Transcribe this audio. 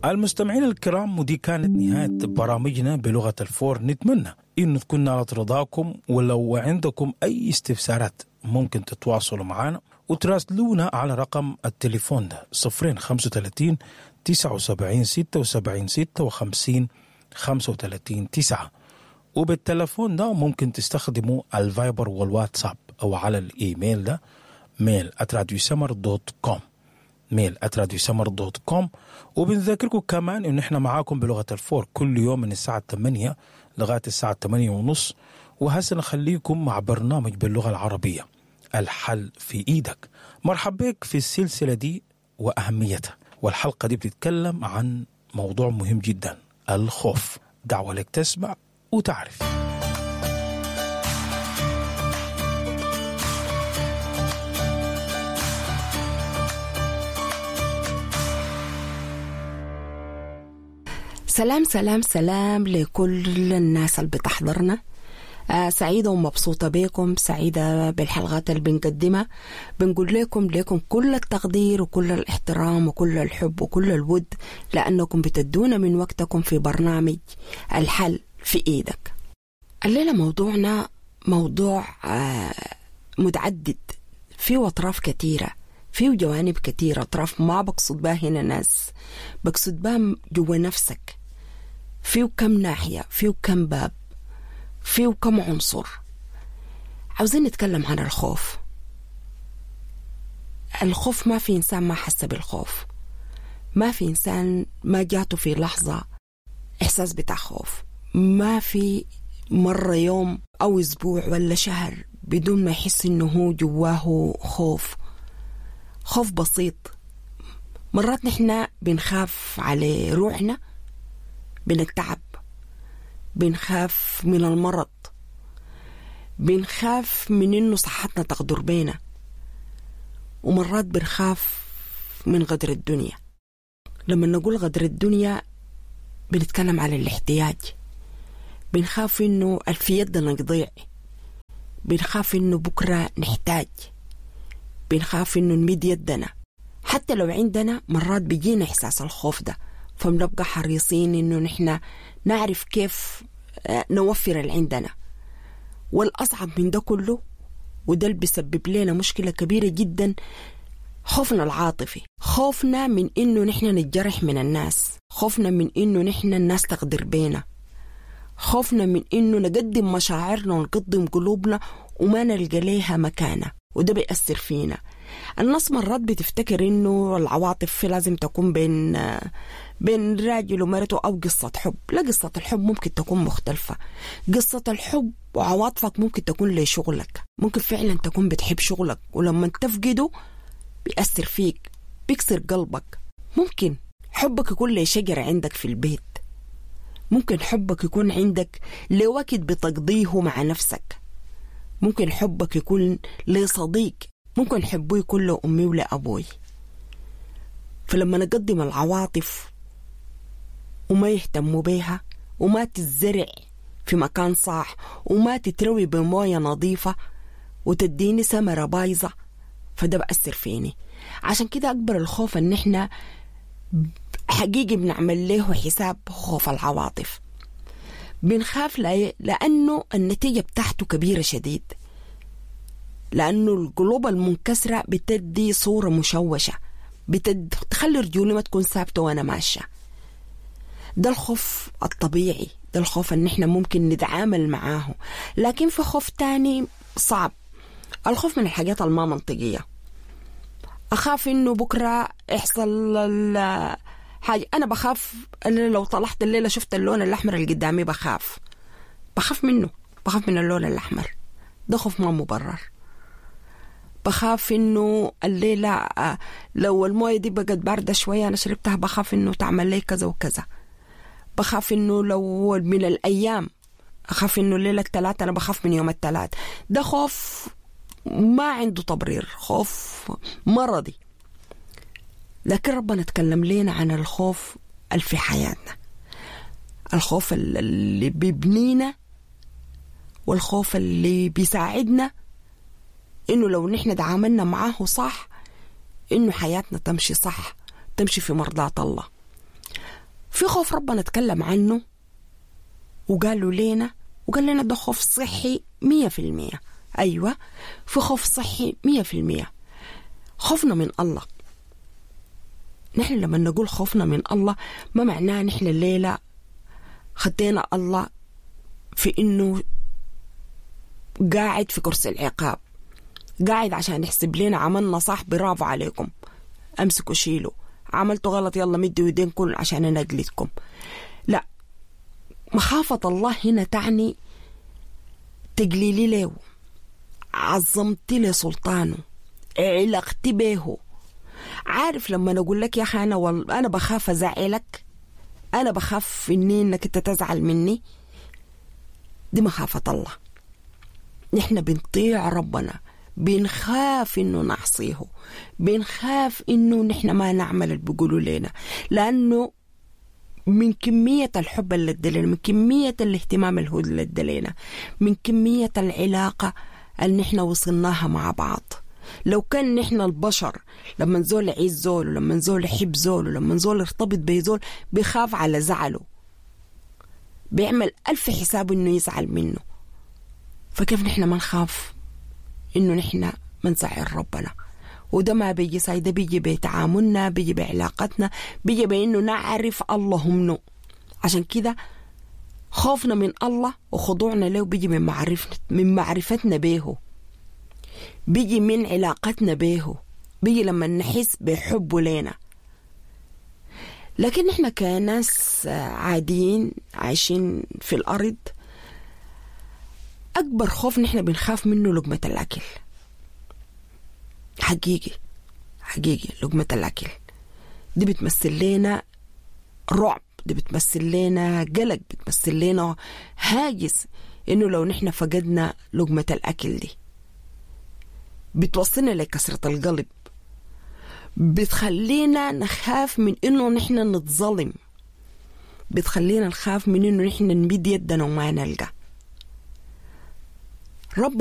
المستمعين الكرام، ودي كانت نهاية برامجنا بلغة الفور. نتمنى إنه تكون نالت رضاكم، ولو عندكم أي استفسارات ممكن تتواصلوا معنا وتراسلونا على رقم التليفون ده 035 79 76 56 35 9. وبالتليفون ده ممكن تستخدموا الفايبر والواتساب أو على الإيميل ده mail@radiosummer.com mail@radiosummer.com. وبنذكركم كمان إن إحنا معاكم بلغة الفور كل يوم من الساعة 8 لغاية الساعة 8:30. وهسه نخليكم مع برنامج باللغة العربية الحل في إيدك. مرحبا بك في السلسلة دي وأهميتها، والحلقة دي بتتكلم عن موضوع مهم جدا، الخوف. دعوة لك تسمع وتعرف. سلام سلام سلام لكل الناس اللي بتحضرنا. سعيدة ومبسوطة بكم، سعيدة بالحلقات اللي بنقدمها. بنقول لكم كل التقدير وكل الاحترام وكل الحب وكل الود، لأنكم بتدونا من وقتكم في برنامج الحل في إيدك. الليلة موضوعنا موضوع متعدد، فيه أطراف كثيرة، فيه جوانب كثيرة. أطراف ما بقصد بها هنا ناس، بقصد بها جوا نفسك. فيه كم ناحية، فيه كم باب، فيه كم عنصر. عاوزين نتكلم عن الخوف. الخوف ما في إنسان ما حس بالخوف، ما في إنسان ما جاته في لحظة إحساس بتاع خوف. ما في مرة يوم أو أسبوع ولا شهر بدون ما يحس إنه هو جواه خوف. خوف بسيط. مرات نحن بنخاف على روحنا من التعب، بنخاف من المرض، بنخاف من إنه صحتنا تغدر بينا، ومرات بنخاف من غدر الدنيا. لما نقول غدر الدنيا بنتكلم على الاحتياج. بنخاف إنه في يدنا يضيع، بنخاف إنه بكرة نحتاج، بنخاف إنه نمد يدنا. حتى لو عندنا مرات بيجينا إحساس الخوف ده، فبنبقى حريصين إنه نحن نعرف كيف نوفر اللي عندنا. والأصعب من ده كله، وده اللي بيسبب لنا مشكلة كبيرة جدا، خوفنا العاطفي. خوفنا من إنه نحن نتجرح من الناس، خوفنا من إنه نحن الناس تقدر بينا، خوفنا من إنه نقدم مشاعرنا ونقدم قلوبنا وما نلقى ليها مكانة، وده بيأثر فينا. الناس مرات بتفتكر إنه العواطف لازم تكون بين راجل ومرته أو قصة حب. لا، قصة الحب ممكن تكون مختلفة. قصة الحب وعواطفك ممكن تكون لشغلك، ممكن فعلا تكون بتحب شغلك، ولما تفقده بيأثر فيك، بيكسر قلبك. ممكن حبك يكون لشجرة عندك في البيت، ممكن حبك يكون عندك لوقت بتقضيه مع نفسك، ممكن حبك يكون لصديق، ممكن حبه يكون لأمي ولأبوي. فلما نقدم العواطف وما يهتموا بيها، وما تتزرع في مكان صح، وما تتروي بموية نظيفة، وتديني ثمرة بايظة، فده بأثر فيني. عشان كده أكبر الخوف ان احنا حقيقي بنعمل له حساب خوف العواطف. بنخاف لأنه النتيجة بتاعته كبيرة شديد، لأنه القلوب المنكسرة بتدي صورة مشوشة، بتخلي رجولي ما تكون ثابتة وأنا ماشية. ده الخوف الطبيعي، ده الخوف ان احنا ممكن نتعامل معاه. لكن في خوف تاني صعب، الخوف من الحاجات الما منطقية. أخاف إنه بكرة يحصل حاجة. أنا بخاف لو طلعت الليلة شفت اللون الأحمر اللي قدامي، بخاف منه، بخاف من اللون الأحمر. ده خوف ما مبرر. بخاف إنه الليلة لو الموية دي بقت باردة شوية أنا شربتها، بخاف إنه تعمل لي كذا وكذا. بخاف إنه لو من الأيام، أخاف إنه الليلة الثلاثة، أنا بخاف من يوم الثلاث. ده خوف ما عنده تبرير، خوف مرضي. لكن ربنا تكلم لنا عن الخوف اللي في حياتنا، الخوف اللي بيبنينا، والخوف اللي بيساعدنا إنه لو نحن تعاملنا معاه صح، إنه حياتنا تمشي صح، تمشي في مرضاة الله. في خوف ربنا اتكلم عنه وقالوا لنا ده خوف صحي 100%. أيوة، في خوف صحي 100%. خوفنا من الله. نحن لما نقول خوفنا من الله ما معناه نحن الليلة خدينا الله في إنه قاعد في كرسي العقاب، قاعد عشان يحسب لنا عملنا صح برافو عليكم أمسكوا شيلوا، عملتوا غلط يلا مدوا يدينكم عشان نجلدكم. لا، مخافة الله هنا تعني تقليلي له، عظمتي له سلطانه، علاقتي به. عارف لما نقول لك يا أخي أنا بخاف أزعلك، أنا بخاف إنك أنت تزعل مني، دي مخافة الله. نحن بنطيع ربنا، بنخاف إنه نعصيه، بنخاف إنه نحن ما نعمل اللي بيقولوا لنا، لأنه من كمية الحب اللي ادلنا، من كمية الاهتمام اللي ادلنا، من كمية العلاقة اللي نحن وصلناها مع بعض. لو كان نحن البشر لما نزول يعيز زول، ولما نزول يحب زول، ولما نزول يرتبط بزول بيخاف على زعله، بيعمل 1000 حساب إنه يزعل منه، فكيف نحن ما نخاف إنه نحن منزعل ربنا؟ وده ما بيجي سايده، بيجي بتعاملنا، بيجي بعلاقتنا، بيجي بإنه نعرف الله منه. عشان كده خوفنا من الله وخضوعنا له بيجي من معرفتنا به، بيجي من علاقتنا به، بيجي لما نحس بحبه لنا. لكن احنا كناس عاديين عايشين في الأرض، أكبر خوف نحن بنخاف منه لقمة الأكل. حقيقي لقمة الأكل دي بتمثل لنا رعب، دي بتمثل لنا قلق، بتمثل لنا هاجس إنه لو نحن فقدنا لقمة الأكل دي بتوصلنا لكسرة القلب، بتخلينا نخاف من إنه نحن نتظلم، بتخلينا نخاف من إنه نحن نمد يدنا وما نلقى. ربنا